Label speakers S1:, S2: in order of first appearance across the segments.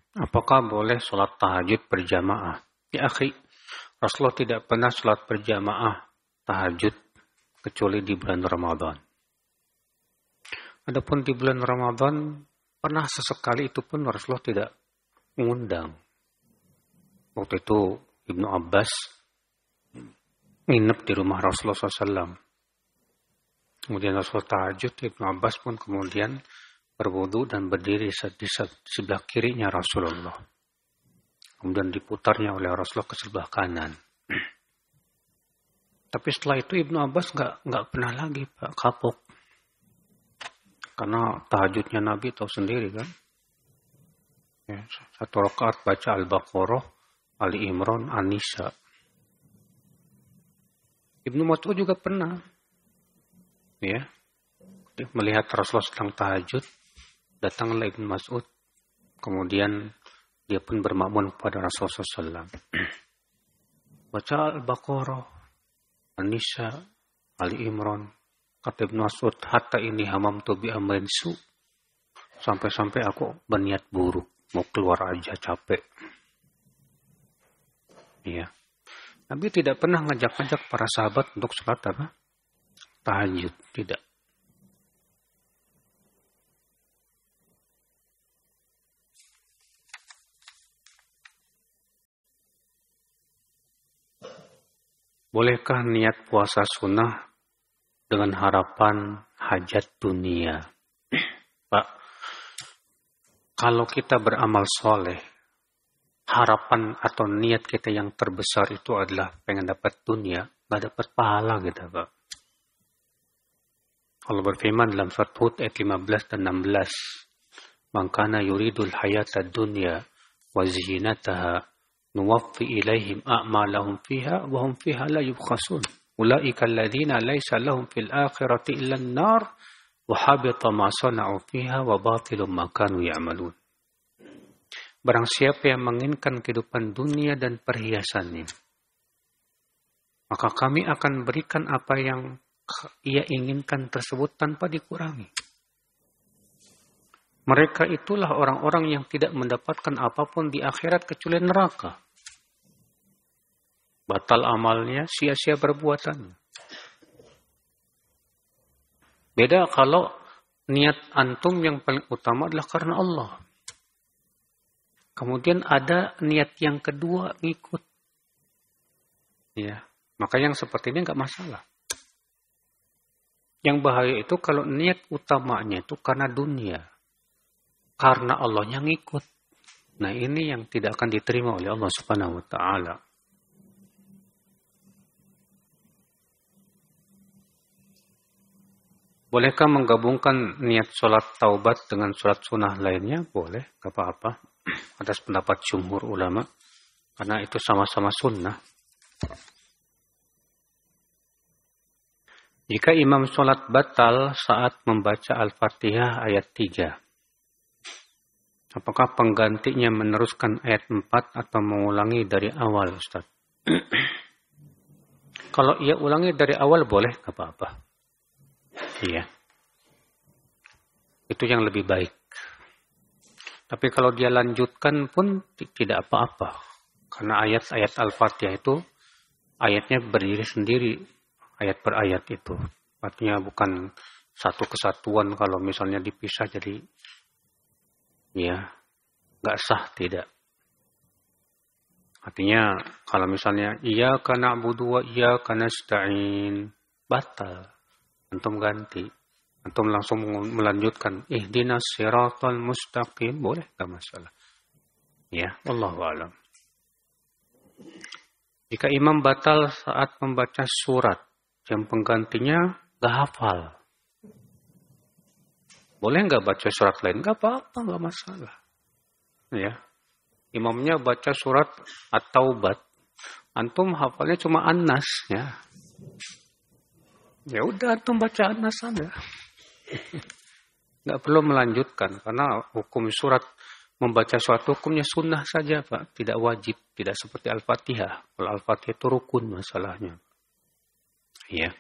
S1: Apakah boleh sholat tahajud berjamaah? Ya akhi, Rasulullah tidak pernah sholat berjamaah tahajud kecuali di bulan Ramadan. Adapun di bulan Ramadan, pernah sesekali itu pun Rasulullah tidak mengundang. Waktu itu Ibnu Abbas nginep di rumah Rasulullah SAW. Kemudian Rasulullah tahajud, Ibnu Abbas pun kemudian berwudu dan berdiri di sebelah kirinya Rasulullah. Kemudian diputarnya oleh Rasulullah ke sebelah kanan. Tapi setelah itu Ibnu Abbas nggak pernah lagi Pak kapok. Karena tahajudnya Nabi tahu sendiri kan. Ya, 1 rakaat baca Al-Baqarah, Ali Imran, An-Nisa. Ibnu Mas'ud juga pernah. Ya. Melihat Rasulullah sedang tahajud, datanglah Ibnu Mas'ud. Kemudian dia pun bermakmun kepada Rasulullah SAW. Baca Al-Baqarah, An-Nisa, Ali Imran. Kata Ibnu Mas'ud, hatta ini hamamtu bi amrin su. Sampai-sampai aku berniat buruk. Mau keluar aja capek. Iya. Nabi tidak pernah ngajak-ngajak para sahabat untuk sholat apa? Tahajud. Tidak. Bolehkah niat puasa sunnah dengan harapan hajat dunia? Pak, kalau kita beramal soleh, harapan atau niat kita yang terbesar itu adalah pengen dapat dunia, gak dapat pahala kita, Pak. Allah berfirman dalam surat Hud ayat 15 dan 16, "Man kana yuridul hayatad dunya wa zinataha nuwaffi ilaihim a'malahum fiha wa hum fiha la yubkhasun. Ulaika alladziina laysa lahum fil akhirati illa an-nar wa habita ma sana'u fiha wa batilun ma kanu ya'malun." Barang siapa yang menginginkan kehidupan dunia dan perhiasannya, maka kami akan berikan apa yang ia inginkan tersebut tanpa dikurangi. Mereka itulah orang-orang yang tidak mendapatkan apapun di akhirat kecuali neraka. Batal amalnya, sia-sia perbuatannya. Beda kalau niat antum yang paling utama adalah karena Allah. Kemudian ada niat yang kedua ngikut. Ya, maka yang seperti ini nggak masalah. Yang bahaya itu kalau niat utamanya itu karena dunia. Karena Allahnya ngikut. Nah ini yang tidak akan diterima oleh Allah Subhanahu wa Ta'ala. Bolehkah menggabungkan niat sholat taubat dengan sholat sunnah lainnya? Boleh, gak apa-apa. Atas pendapat jumhur ulama. Karena itu sama-sama sunnah. Jika imam sholat batal saat membaca Al-Fatihah ayat 3, apakah penggantinya meneruskan ayat 4 atau mengulangi dari awal, Ustaz? Kalau ia ulangi dari awal boleh, gak apa-apa. Iya. Itu yang lebih baik. Tapi kalau dia lanjutkan pun tidak apa-apa. Karena ayat-ayat Al-Fatihah itu ayatnya berdiri sendiri. Ayat per ayat itu. Artinya bukan satu kesatuan kalau misalnya dipisah jadi ya nggak sah, tidak. Artinya kalau misalnya iyyaka na'budu wa iyyaka nasta'in, batal. Antum ganti. Antum langsung melanjutkan ihdinas siratal mustaqim, boleh nggak masalah. Ya, wallahu a'lam. Jika imam batal saat membaca surat yang penggantinya gak hafal, boleh nggak baca surat lain? Nggak apa-apa, nggak masalah. Ya, imamnya baca surat At-Taubat, antum hafalnya cuma An-Nas, ya. Ya udah, antum baca An-Nas saja. Nggak perlu melanjutkan, karena hukum surat, membaca surat hukumnya sunnah saja, Pak. Tidak wajib, tidak seperti Al-Fatihah. Kalau Al-Fatihah itu rukun masalahnya. Ya.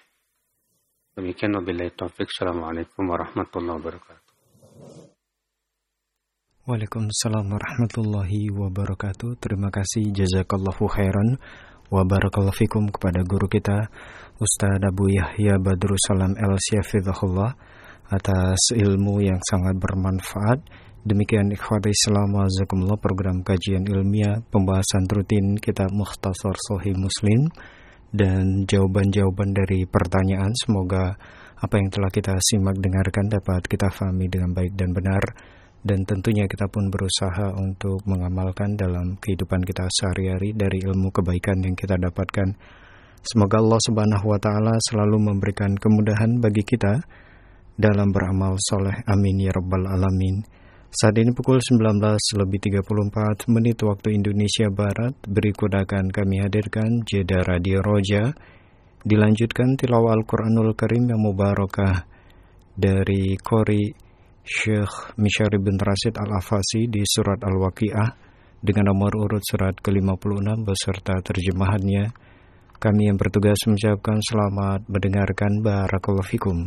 S1: Demikian wabillahi taufik. Assalamualaikum warahmatullahi wabarakatuh.
S2: Waalaikumsalam warahmatullahi wabarakatuh. Terima kasih, jazakallahu khairan wa barakallahu fikum kepada guru kita Ustaz Abu Yahya Badrussalam L-Syafidhahullah atas ilmu yang sangat bermanfaat. Demikian ikhwati Islam wazakumullah, program kajian ilmiah pembahasan rutin kitab Mukhtasar Shahih Muslim dan jawaban-jawaban dari pertanyaan. Semoga apa yang telah kita simak dengarkan dapat kita fahami dengan baik dan benar, dan tentunya kita pun berusaha untuk mengamalkan dalam kehidupan kita sehari-hari dari ilmu kebaikan yang kita dapatkan. Semoga Allah Subhanahu wa Ta'ala selalu memberikan kemudahan bagi kita dalam beramal soleh. Amin ya rabbal alamin. Saat ini pukul 19:34 waktu Indonesia Barat. Berikut akan kami hadirkan jeda Radio Roja, dilanjutkan tilawah Al-Quranul Karim yang mubarakah dari Qori Syekh Misyari bin Rashid Al-Afasi di surat Al-Waqi'ah dengan nomor urut surat ke-56 beserta terjemahannya. Kami yang bertugas mengucapkan selamat mendengarkan. Barakallahu fikum.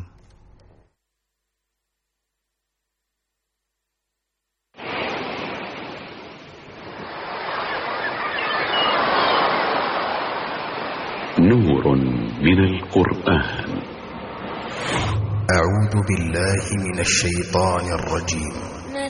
S3: Nurun minal Qur'an.
S4: أعوذ بالله من الشيطان الرجيم